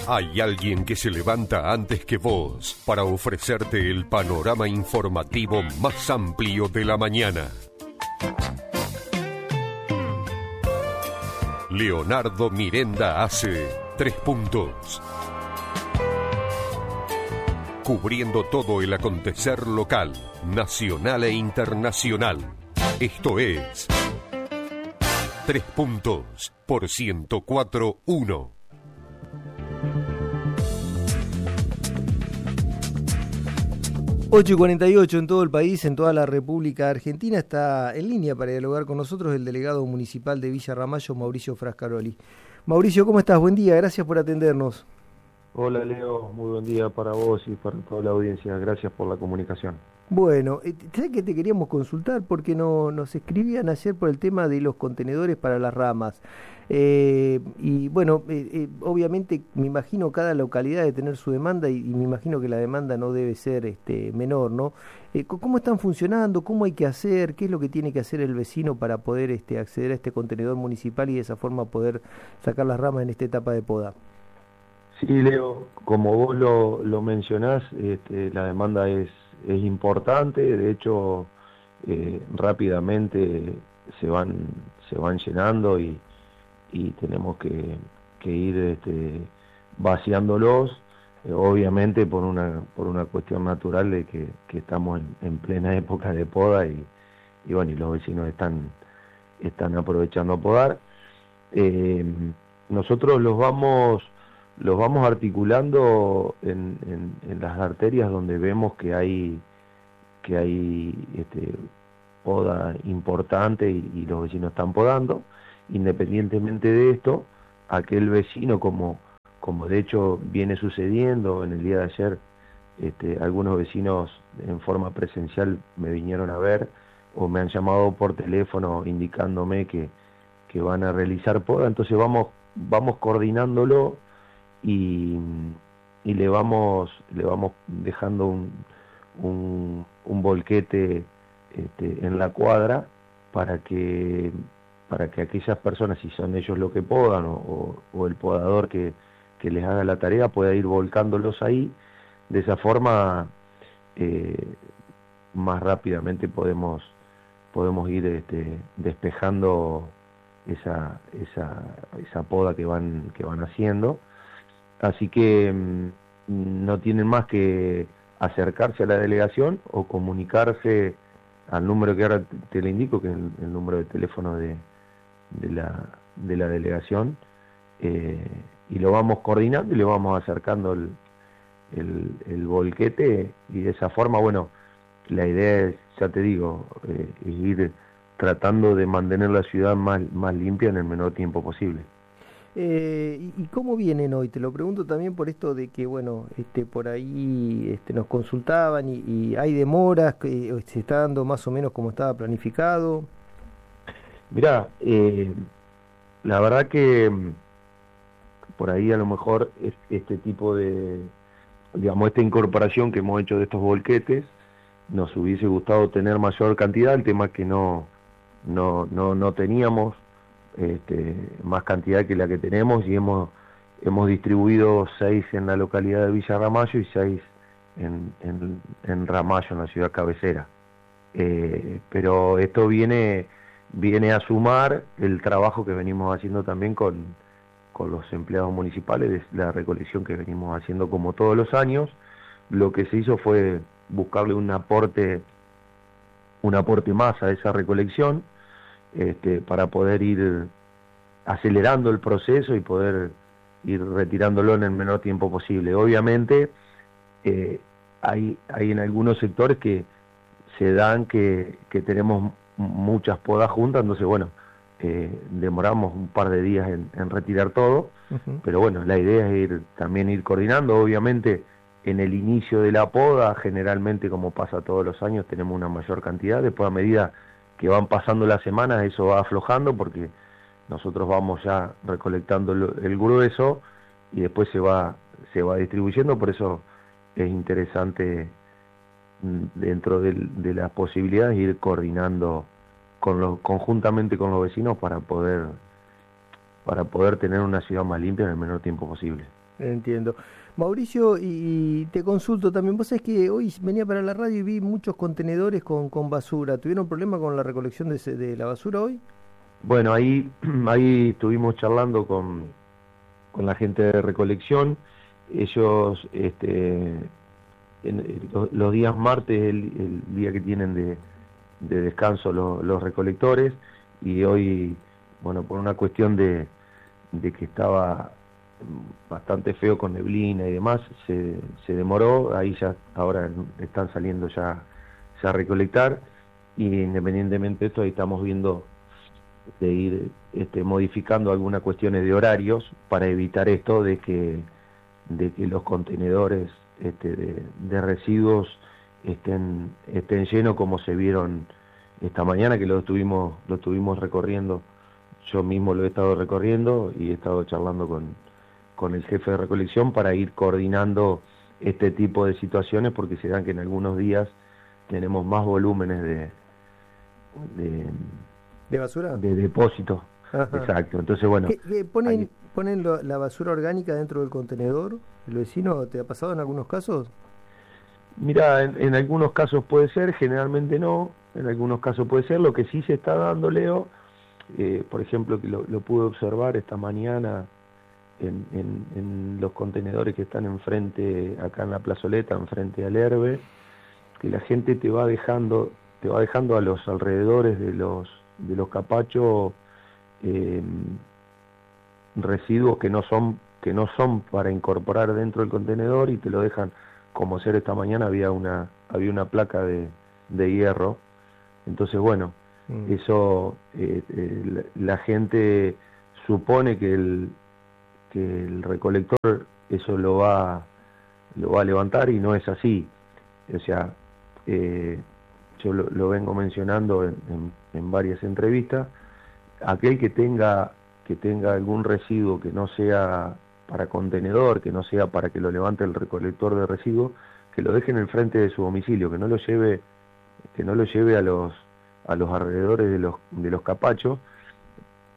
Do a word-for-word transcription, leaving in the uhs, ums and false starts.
Hay alguien que se levanta antes que vos para ofrecerte el panorama informativo más amplio de la mañana. Leonardo Mirenda hace Tres Puntos. Cubriendo todo el acontecer local, nacional e internacional. Esto es Tres Puntos por ciento cuatro punto uno. ocho y cuarenta y ocho en todo el país, en toda la República Argentina. Está en línea para dialogar con nosotros el delegado municipal de Villa Ramallo, Mauricio Frascaroli. Mauricio, ¿cómo estás? Buen día, gracias por atendernos. Hola Leo, muy buen día para vos y para toda la audiencia, gracias por la comunicación. Bueno, ¿sabes que te queríamos consultar? Porque no, nos escribían ayer por el tema de los contenedores para las ramas. Eh, y bueno, eh, eh, obviamente me imagino cada localidad de tener su demanda y, y me imagino que la demanda no debe ser este, menor, ¿no? Eh, ¿Cómo están funcionando? ¿Cómo hay que hacer? ¿Qué es lo que tiene que hacer el vecino para poder este, acceder a este contenedor municipal y de esa forma poder sacar las ramas en esta etapa de poda? Sí, Leo, como vos lo, lo mencionás, este, la demanda es, es importante, de hecho eh, rápidamente se van, se van llenando y, y tenemos que, que ir este, vaciándolos, eh, obviamente por una, por una cuestión natural de que, que estamos en, en plena época de poda y, y bueno, y los vecinos están, están aprovechando a podar. Eh, nosotros los vamos... los vamos articulando en, en, en las arterias donde vemos que hay que hay este, poda importante y, y los vecinos están podando. Independientemente de esto, aquel vecino, como, como de hecho viene sucediendo en el día de ayer, este, algunos vecinos en forma presencial me vinieron a ver o me han llamado por teléfono indicándome que, que van a realizar poda, entonces vamos, vamos coordinándolo y, y le vamos le vamos dejando un, un, un volquete este, en la cuadra para que para que aquellas personas, si son ellos los que podan o, o, o el podador que, que les haga la tarea, pueda ir volcándolos ahí. De esa forma eh, más rápidamente podemos podemos ir este, despejando esa, esa, esa poda que van que van haciendo. Así que mmm, no tienen más que acercarse a la delegación o comunicarse al número que ahora te, te le indico, que es el, el número de teléfono de, de, la, de la delegación, eh, y lo vamos coordinando y le vamos acercando el, el, el volquete, y de esa forma, bueno, la idea es, ya te digo, eh, ir tratando de mantener la ciudad más, más limpia en el menor tiempo posible. Eh, ¿Y cómo vienen hoy? Te lo pregunto también por esto de que, bueno, este, por ahí este, nos consultaban y, y hay demoras, que se está dando más o menos como estaba planificado. Mirá, eh, la verdad que por ahí a lo mejor este tipo de, digamos, esta incorporación que hemos hecho de estos volquetes, nos hubiese gustado tener mayor cantidad, el tema es que no, no, no, no teníamos Este, más cantidad que la que tenemos, y hemos hemos distribuido seis en la localidad de Villa Ramallo y seis en, en, en Ramallo, en la ciudad cabecera. Eh, pero esto viene viene a sumar el trabajo que venimos haciendo también con, con los empleados municipales, de la recolección que venimos haciendo como todos los años. Lo que se hizo fue buscarle un aporte, un aporte más a esa recolección, Este, para poder ir acelerando el proceso y poder ir retirándolo en el menor tiempo posible. Obviamente eh, hay, hay en algunos sectores que se dan que, que tenemos muchas podas juntas, entonces bueno, eh, demoramos un par de días en, en retirar todo, uh-huh. Pero bueno, la idea es ir también ir coordinando. Obviamente en el inicio de la poda, generalmente como pasa todos los años, tenemos una mayor cantidad, después a medida que van pasando las semanas eso va aflojando porque nosotros vamos ya recolectando el, el grueso y después se va se va distribuyendo. Por eso es interesante, dentro de, de las posibilidades, ir coordinando con los, conjuntamente con los vecinos para poder para poder tener una ciudad más limpia en el menor tiempo posible. Entiendo. Mauricio, y te consulto también, vos sabés que hoy venía para la radio y vi muchos contenedores con, con basura. ¿Tuvieron problema con la recolección de, ese- de la basura hoy? Bueno, ahí, ahí estuvimos charlando con, con la gente de recolección. Ellos, este, en, en los, los días martes, el, el día que tienen de, de descanso los, los recolectores, y hoy, bueno, por una cuestión de, de que estaba bastante feo con neblina y demás, se, se demoró. Ahí ya ahora están saliendo ya, ya a recolectar, y independientemente de esto, ahí estamos viendo de ir este, modificando algunas cuestiones de horarios para evitar esto de que de que los contenedores este, de, de residuos estén estén llenos, como se vieron esta mañana, que lo estuvimos lo estuvimos recorriendo. Yo mismo lo he estado recorriendo y he estado charlando con con el jefe de recolección para ir coordinando este tipo de situaciones, porque se dan que en algunos días tenemos más volúmenes de de ¿De basura? de depósito. Ajá. Exacto. Entonces, bueno, ¿Qué- qué ponen ahí- ponen lo- la basura orgánica dentro del contenedor? ¿El vecino te ha pasado en algunos casos? mira, en, en algunos casos puede ser, generalmente no, en algunos casos puede ser. Lo que sí se está dando, Leo, eh, por ejemplo, que lo, lo pude observar esta mañana en, en, en los contenedores que están enfrente, acá en la plazoleta, enfrente al Herbe, que la gente te va dejando, te va dejando a los alrededores de los de los capachos eh, residuos que no son que no son para incorporar dentro del contenedor, y te lo dejan, como ser esta mañana había una había una placa de, de hierro. Entonces, bueno, Mm. eso eh, eh, la, la gente supone que el que el recolector eso lo va lo va a levantar, y no es así. O sea, eh, yo lo, lo vengo mencionando en, en, en varias entrevistas. Aquel que tenga que tenga algún residuo que no sea para contenedor, que no sea para que lo levante el recolector de residuos, que lo deje en el frente de su domicilio, que no lo lleve que no lo lleve a los a los alrededores de los de los capachos,